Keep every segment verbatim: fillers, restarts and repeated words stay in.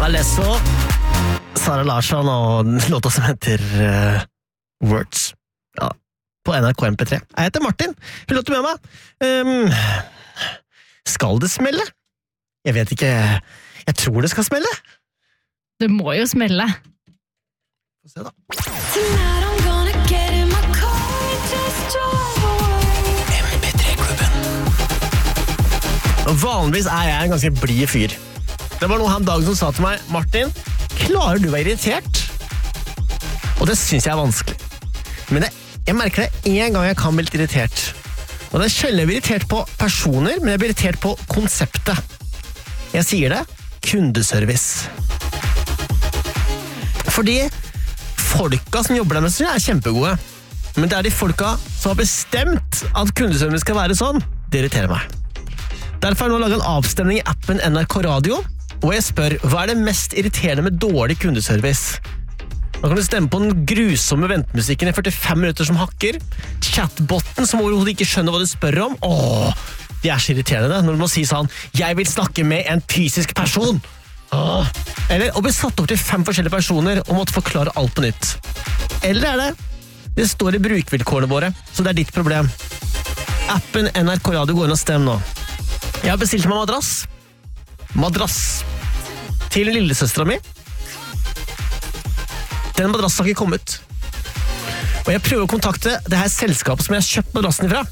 Alesso, Sara Larsson og låta som heter uh, Words. Ja, på N R K M P tre. Jeg heter Martin. Vil du med meg? Um, skal det smelle? Jeg vet ikke. Jeg tror det skal smelle. Det må jo smelle. Få se da. M P tre-klubben. Vanligvis er jeg en ganske blid fyr. Det var noe han dagen som sa til meg, Martin, klarer du å være irritert? Og det synes jeg er vanskelig. Men det, jeg merker det en gang jeg kan bli litt irritert. Og det er sjelden jeg blir irritert på personer, men jeg blir irritert på konseptet. Jeg sier det, kundeservice. Fordi folka som jobber der med sånn er kjempegode. Men det er de folka som har bestemt at kundeservice skal være sånn, det irriterer meg. Derfor har jeg nå laget en avstemning i appen N R K Radio, og jeg spør, hva er det mest irriterende med dårlig kundeservice? Da kan du stemme på den grusomme ventemusikken i førtifem minutter som hakker, chatbotten som overhodet ikke skjønner hva du spør om. Åh, de er så irriterende når du må si sånn, jeg vil snakke med en fysisk person. Åh. Eller å bli satt opp til fem forskjellige personer og måtte forklare alt på nytt. Eller er det, det står i brukvilkårene våre, så det er ditt problem. Appen N R K Radio går inn og stem nå. Jeg har bestilt meg madrass. Madrass til lillesøstera mi. Den madrassen har ikke kommet. Og jeg prøver å kontakte det her selskapet som jeg har kjøpt madrassen ifra.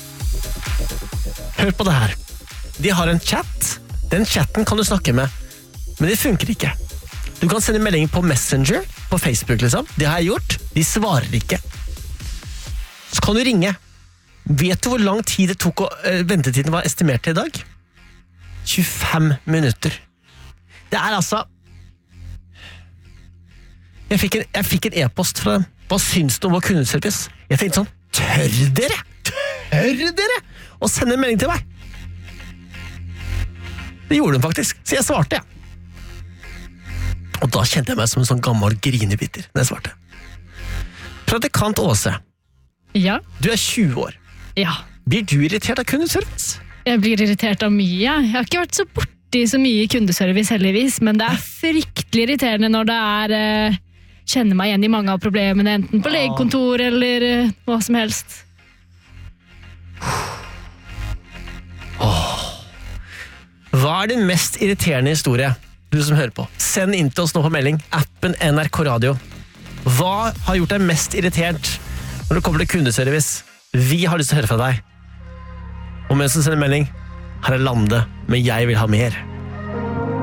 Hør på det her. De har en chat. Den chatten kan du snakke med. Men det funker ikke. Du kan sende meldinger på Messenger, på Facebook liksom. Det har jeg gjort. De svarer ikke. Så kan du ringe. Vet du hvor lang tid det tok, og uh, ventetiden var estimert til i dag? tjuefem minutter. Det er altså... Jeg fikk en, jeg fikk en e-post fra dem. Hva syns du om vår kundeservice? Jeg tenkte sånn, tør dere? Tør dere? Å sende en melding til meg? Det gjorde de faktisk, så jeg svarte, ja. Og da kjente jeg meg som en sånn gammel grinebitter når jeg svarte. Praktikant Åse. Ja. Du er tjue år. Ja. Blir du irritert av kundeservice? Jeg blir irritert av mye. Jeg har ikke vært så borti så mye kundeservice heldigvis, men det er fryktelig irriterende når det er eh, kjenner meg igjen i mange av problemene, enten på legekontor eller eh, hva som helst. Åh. Hva er din mest irriterende historie, du som hører på? Send inn til oss nå på melding, appen N R K Radio. Hva har gjort deg mest irritert når det kommer til kundeservice? Vi har lyst til å høre fra deg. Og mens du sender melding, her er Lande, men jeg vil ha mer.